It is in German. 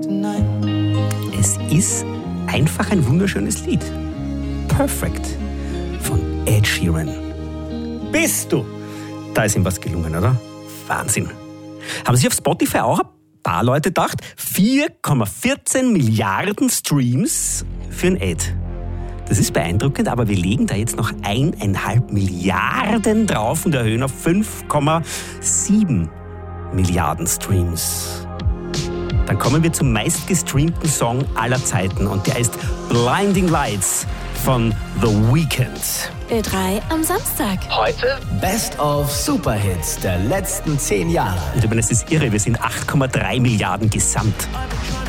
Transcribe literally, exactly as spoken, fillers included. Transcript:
Es ist einfach ein wunderschönes Lied. Perfect von Ed Sheeran. Bist du? Da ist ihm was gelungen, oder? Wahnsinn. Haben sich auf Spotify auch ein paar Leute gedacht, vier Komma vierzehn Milliarden Streams für ein Ad. Das ist beeindruckend, aber wir legen da jetzt noch eineinhalb Milliarden drauf und erhöhen auf fünf Komma sieben Milliarden Streams. Dann kommen wir zum meistgestreamten Song aller Zeiten und der ist Blinding Lights von The Weeknd. Ö drei am Samstag. Heute Best of Superhits der letzten zehn Jahre. Und ich meine, es ist irre, wir sind acht Komma drei Milliarden gesamt.